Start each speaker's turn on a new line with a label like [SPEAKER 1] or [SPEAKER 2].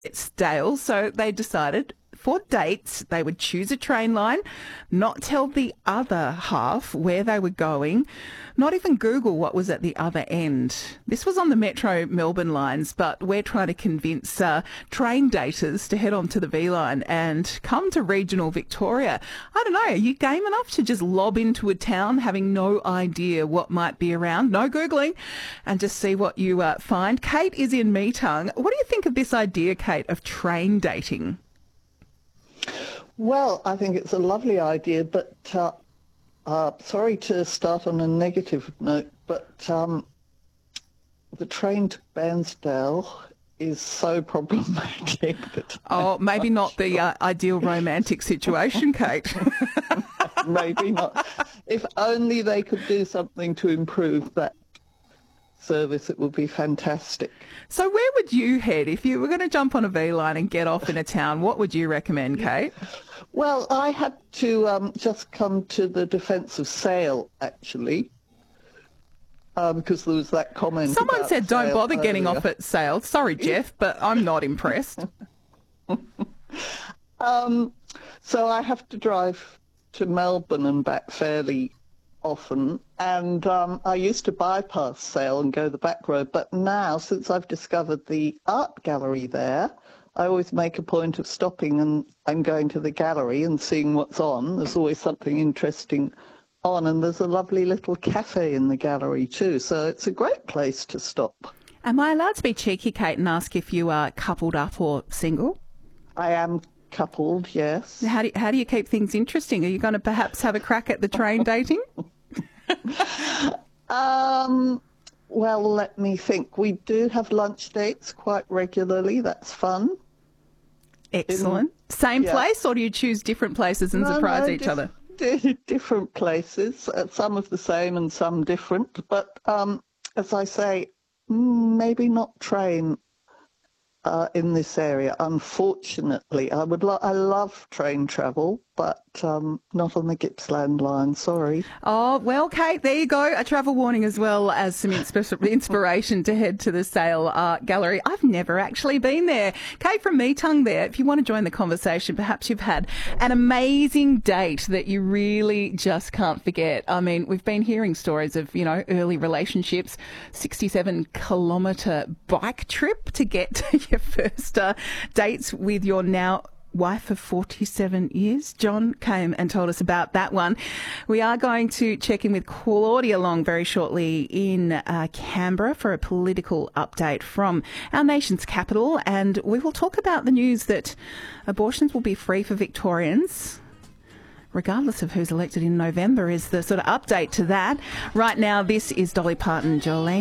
[SPEAKER 1] stale, so they decided for dates they would choose a train line, not tell the other half where they were going, not even Google what was at the other end. This was on the Metro Melbourne lines, but we're trying to convince train daters to head on to the V line and come to regional Victoria. I don't know, are you game enough to just lob into a town having no idea what might be around, no Googling, and just see what you find? Kate is in Meetung. What do you think of this idea, Kate, of train dating?
[SPEAKER 2] Well, I think it's a lovely idea, but sorry to start on a negative note, but the train to Bairnsdale is so problematic.
[SPEAKER 1] Oh, maybe not the ideal romantic situation, Kate.
[SPEAKER 2] Maybe not. If only they could do something to improve that service, it would be fantastic.
[SPEAKER 1] So where would you head if you were going to jump on a V line and get off in a town? What would you recommend, Kate?
[SPEAKER 2] Well, I had to just come to the defence of Sale, actually, because there was that comment.
[SPEAKER 1] Someone said don't
[SPEAKER 2] Sale
[SPEAKER 1] bother getting
[SPEAKER 2] earlier.
[SPEAKER 1] off at Sale. Sorry, Jeff, but I'm not impressed.
[SPEAKER 2] So I have to drive to Melbourne and back fairly often, and I used to bypass Sale and go the back road, but now, since I've discovered the art gallery there, I always make a point of stopping and going to the gallery and seeing what's on. There's always something interesting on, and there's a lovely little cafe in the gallery too, so it's a great place to stop.
[SPEAKER 1] Am I allowed to be cheeky, Kate, and ask if you are coupled up or single?
[SPEAKER 2] I am coupled, yes.
[SPEAKER 1] How do you keep things interesting? Are you going to perhaps have a crack at the train dating?
[SPEAKER 2] Well, let me think. We do have lunch dates quite regularly. That's fun.
[SPEAKER 1] Excellent. Same place, or do you choose different places and surprise each other?
[SPEAKER 2] Different places. Some of the same and some different. But as I say, maybe not train in this area. Unfortunately, I love train travel, but not on the Gippsland line. Sorry.
[SPEAKER 1] Oh, well, Kate, there you go. A travel warning as well as some inspiration to head to the Sale Art Gallery. I've never actually been there. Kate from Meetung there. If you want to join the conversation, perhaps you've had an amazing date that you really just can't forget. I mean, we've been hearing stories of, early relationships, 67-kilometre bike trip to get to your first dates with your now wife of 47 years. John came and told us about that one. We are going to check in with Claudia Long very shortly in Canberra for a political update from our nation's capital, and we will talk about the news that abortions will be free for Victorians regardless of who's elected in November, is the sort of update to that. Right now, this is Dolly Parton, Jolene.